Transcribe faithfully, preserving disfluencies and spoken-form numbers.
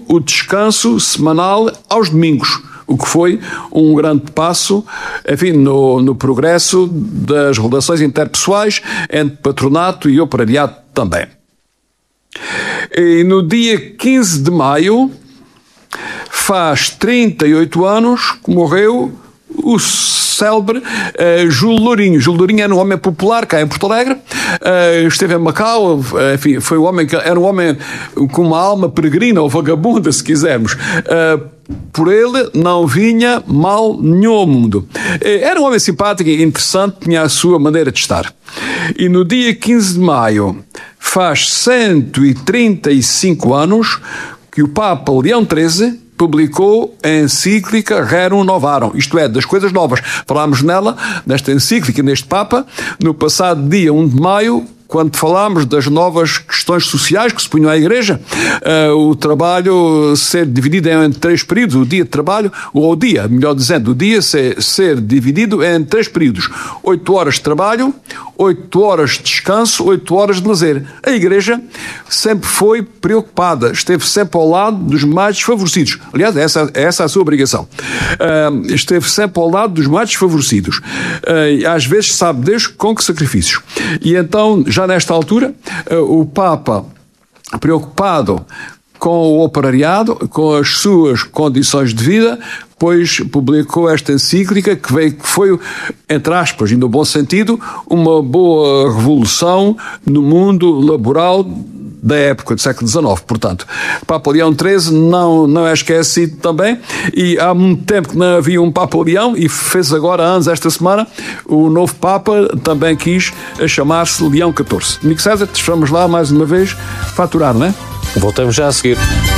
o descanso semanal aos domingos, o que foi um grande passo, enfim, no, no progresso das relações interpessoais entre patronato e operariado também. E no dia quinze de maio, faz trinta e oito anos que morreu o célebre uh, Júlio Lourinho. Júlio Lourinho era um homem popular cá em Porto Alegre, uh, esteve em Macau, uh, enfim, foi um homem que era um homem com uma alma peregrina ou vagabunda, se quisermos. Uh, por ele não vinha mal nenhum ao mundo. Uh, era um homem simpático e interessante, tinha a sua maneira de estar. E no dia quinze de maio, faz cento e trinta e cinco anos que o Papa Leão treze publicou a encíclica Rerum Novarum, isto é, das coisas novas. Falámos nela, nesta encíclica, neste Papa, no passado dia um de maio, quando falámos das novas questões sociais que se punham à Igreja, uh, o trabalho ser dividido em três períodos, o dia de trabalho, ou o dia, melhor dizendo, o dia ser, ser dividido em três períodos. Oito horas de trabalho, oito horas de descanso, oito horas de lazer. A Igreja sempre foi preocupada, esteve sempre ao lado dos mais desfavorecidos. Aliás, essa, essa é a sua obrigação. Uh, esteve sempre ao lado dos mais desfavorecidos. Uh, às vezes, sabe Deus, com que sacrifícios. E então, já nesta altura, o Papa, preocupado com o operariado, com as suas condições de vida, pois publicou esta encíclica que veio, que foi, entre aspas, e no bom sentido, uma boa revolução no mundo laboral da época do século dezenove. Portanto, Papa Leão treze não, não é esquecido também, e há muito tempo que não havia um Papa Leão, e fez agora anos esta semana, o novo Papa também quis chamar-se Leão catorze. Amigo César, te vamos lá mais uma vez faturar, não é? Voltamos já a seguir.